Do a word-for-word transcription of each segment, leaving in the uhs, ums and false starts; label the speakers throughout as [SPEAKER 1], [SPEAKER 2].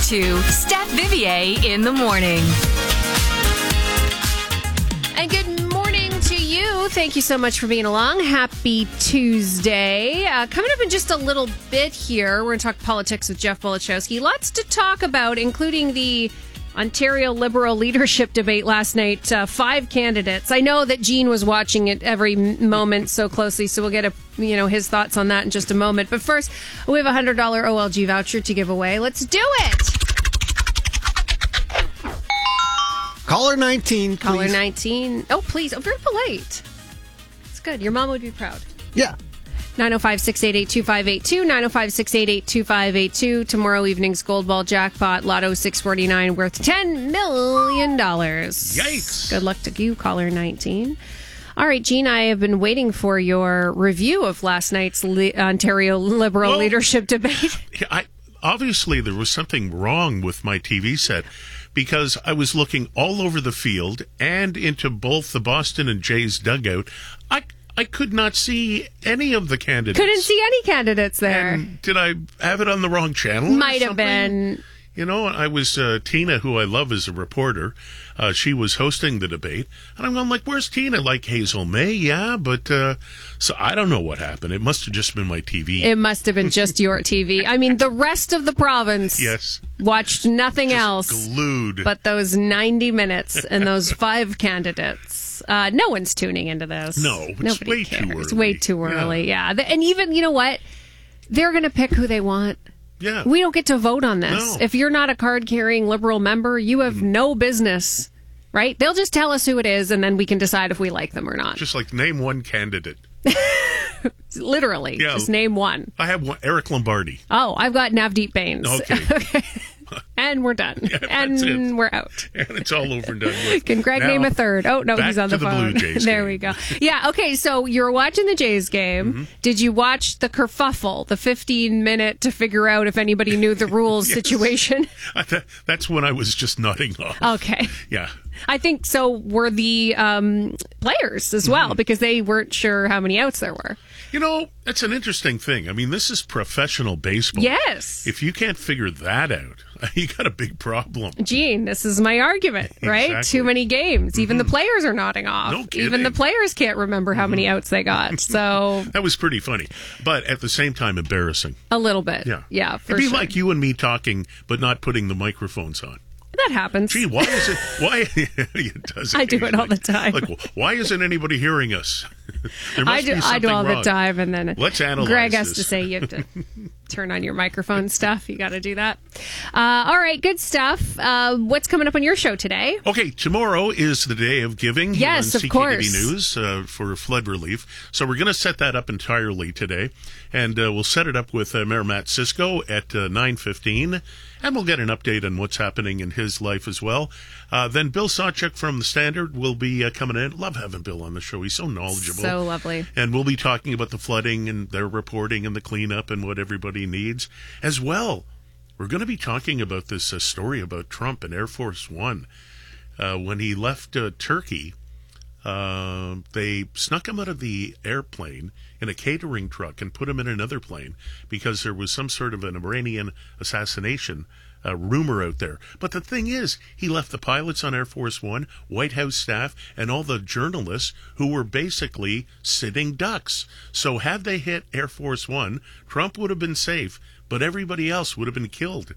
[SPEAKER 1] to Steph Vivier in the morning.
[SPEAKER 2] And good morning to you. Thank you so much for being along. Happy Tuesday. Uh, coming up in just a little bit here, we're going to talk politics with Jeff Wolichowski. Lots to talk about, including the Ontario Liberal leadership debate last night. Uh, five candidates. I know that Gene was watching it every moment so closely, so we'll get a, you know, his thoughts on that in just a moment. But first, we have a one hundred dollars O L G voucher to give away. Let's do it!
[SPEAKER 3] Caller nineteen, please.
[SPEAKER 2] Caller nineteen. Oh, please. Oh, very polite. It's good. Your mom would be proud.
[SPEAKER 3] Yeah.
[SPEAKER 2] nine oh five, six eight eight, two five eight two, nine oh five, six eight eight, two five eight two. Tomorrow evening's Gold Ball jackpot, Lotto six forty-nine, worth ten million dollars.
[SPEAKER 4] Yikes.
[SPEAKER 2] Good luck to you, caller nineteen. All right, Gene, I have been waiting for your review of last night's Le- Ontario Liberal
[SPEAKER 4] well,
[SPEAKER 2] leadership debate.
[SPEAKER 4] I, obviously, there was something wrong with my T V set because I was looking all over the field and into both the Boston and Jays dugout. I I could not see any of the candidates.
[SPEAKER 2] Couldn't see any candidates there.
[SPEAKER 4] And did I have it on the wrong channel?
[SPEAKER 2] Might have been.
[SPEAKER 4] You know, I was, uh, Tina, who I love as a reporter, uh, she was hosting the debate. And I'm going like, where's Tina? Like Hazel May? Yeah, but, uh, so I don't know what happened. It must have just been my T V.
[SPEAKER 2] It must have been just your T V. I mean, the rest of the province
[SPEAKER 4] yes.
[SPEAKER 2] watched nothing
[SPEAKER 4] just
[SPEAKER 2] else.
[SPEAKER 4] Glued.
[SPEAKER 2] But those ninety minutes and those five candidates. Uh, no one's tuning into this.
[SPEAKER 4] No, it's
[SPEAKER 2] Nobody
[SPEAKER 4] way
[SPEAKER 2] cares.
[SPEAKER 4] too early.
[SPEAKER 2] It's way too early, yeah.
[SPEAKER 4] yeah.
[SPEAKER 2] And even, you know what? They're going to pick who they want.
[SPEAKER 4] Yeah.
[SPEAKER 2] We don't get to vote on this.
[SPEAKER 4] No.
[SPEAKER 2] If you're not a card-carrying Liberal member, you have mm-hmm. no business, right? They'll just tell us who it is, and then we can decide if we like them or not.
[SPEAKER 4] Just like name one candidate.
[SPEAKER 2] Literally. Yeah. Just name one.
[SPEAKER 4] I have one, Eric Lombardi.
[SPEAKER 2] Oh, I've got Navdeep Bains.
[SPEAKER 4] Okay.
[SPEAKER 2] okay. And we're done.
[SPEAKER 4] Yeah,
[SPEAKER 2] and we're out.
[SPEAKER 4] And it's all over and done with.
[SPEAKER 2] Can Greg
[SPEAKER 4] now,
[SPEAKER 2] name a third? Oh, no, he's on the,
[SPEAKER 4] the
[SPEAKER 2] phone.
[SPEAKER 4] Blue Jays
[SPEAKER 2] there
[SPEAKER 4] game.
[SPEAKER 2] we go. Yeah, okay, so you're watching the Jays game. Mm-hmm. Did you watch the kerfuffle, the fifteen-minute to figure out if anybody knew the rules
[SPEAKER 4] yes.
[SPEAKER 2] situation?
[SPEAKER 4] That's when I was just nodding off.
[SPEAKER 2] Okay.
[SPEAKER 4] Yeah.
[SPEAKER 2] I think so were the um, players as well, mm-hmm. because they weren't sure how many outs there were.
[SPEAKER 4] You know, that's an interesting thing. I mean, this is professional baseball.
[SPEAKER 2] Yes.
[SPEAKER 4] If you can't figure that out, you got a big problem.
[SPEAKER 2] Gene, this is my argument, right?
[SPEAKER 4] Exactly.
[SPEAKER 2] Too many games. Mm-hmm. Even the players are nodding off.
[SPEAKER 4] No kidding.
[SPEAKER 2] Even the players can't remember how mm-hmm. many outs they got. So
[SPEAKER 4] that was pretty funny, but at the same time embarrassing.
[SPEAKER 2] A little bit.
[SPEAKER 4] Yeah.
[SPEAKER 2] Yeah, for
[SPEAKER 4] It'd be
[SPEAKER 2] sure.
[SPEAKER 4] like you and me talking, but not putting the microphones on.
[SPEAKER 2] That happens.
[SPEAKER 4] Gee, why is it? Why it does?
[SPEAKER 2] I do it all the time.
[SPEAKER 4] Like, why isn't anybody hearing us? There must
[SPEAKER 2] I do.
[SPEAKER 4] be
[SPEAKER 2] I do all
[SPEAKER 4] wrong.
[SPEAKER 2] the time, and then
[SPEAKER 4] let's analyze.
[SPEAKER 2] Greg has
[SPEAKER 4] this.
[SPEAKER 2] to say you have to turn on your microphone stuff. You got to do that. Uh, all right, good stuff. Uh, what's coming up on your show today?
[SPEAKER 4] Okay, tomorrow is the day of giving.
[SPEAKER 2] Yes,
[SPEAKER 4] on
[SPEAKER 2] of
[SPEAKER 4] C K D B
[SPEAKER 2] course.
[SPEAKER 4] News uh, for flood relief. So we're going to set that up entirely today, and uh, we'll set it up with uh, Mayor Matt Cisco at uh, nine fifteen. And we'll get an update on what's happening in his life as well. Uh, then Bill Sawchuk from The Standard will be uh, coming in. Love having Bill on the show. He's so knowledgeable.
[SPEAKER 2] So lovely.
[SPEAKER 4] And we'll be talking about the flooding and their reporting and the cleanup and what everybody needs. As well, we're going to be talking about this uh, story about Trump and Air Force One. Uh, when he left uh, Turkey, uh, they snuck him out of the airplane in a catering truck and put him in another plane because there was some sort of an Iranian assassination uh, rumor out there. But the thing is, he left the pilots on Air Force One, White House staff, and all the journalists who were basically sitting ducks. So had they hit Air Force One, Trump would have been safe, but everybody else would have been killed.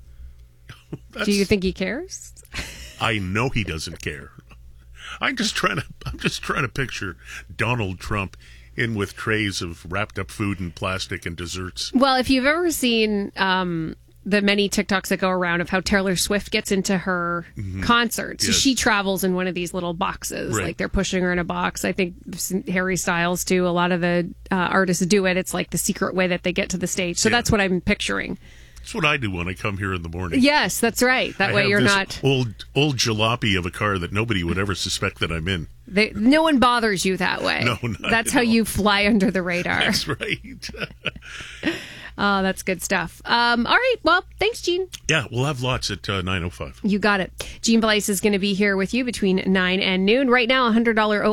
[SPEAKER 2] Do you think he cares?
[SPEAKER 4] I know he doesn't care. I'm just trying to. I'm just trying to picture Donald Trump in with trays of wrapped up food and plastic and desserts.
[SPEAKER 2] Well, if you've ever seen um, the many TikToks that go around of how Taylor Swift gets into her mm-hmm. concerts,
[SPEAKER 4] yes.
[SPEAKER 2] she travels in one of these little boxes,
[SPEAKER 4] right.
[SPEAKER 2] like they're pushing her in a box. I think Harry Styles too. A lot of the uh, artists do it. It's like the secret way that they get to the stage. So yeah. that's what I'm picturing.
[SPEAKER 4] That's what I do when I come here in the morning.
[SPEAKER 2] Yes, that's right. That
[SPEAKER 4] I
[SPEAKER 2] way
[SPEAKER 4] have
[SPEAKER 2] you're
[SPEAKER 4] this
[SPEAKER 2] not
[SPEAKER 4] old old jalopy of a car that nobody would ever suspect that I'm in.
[SPEAKER 2] They, no one bothers you that way.
[SPEAKER 4] No, not
[SPEAKER 2] That's
[SPEAKER 4] at
[SPEAKER 2] how
[SPEAKER 4] all.
[SPEAKER 2] you fly under the radar.
[SPEAKER 4] That's right.
[SPEAKER 2] Oh, that's good stuff. Um, all right. Well, thanks, Gene.
[SPEAKER 4] Yeah, we'll have lots at uh, nine oh five.
[SPEAKER 2] You got it. Gene Blaise is going to be here with you between nine and noon. Right now, one hundred dollars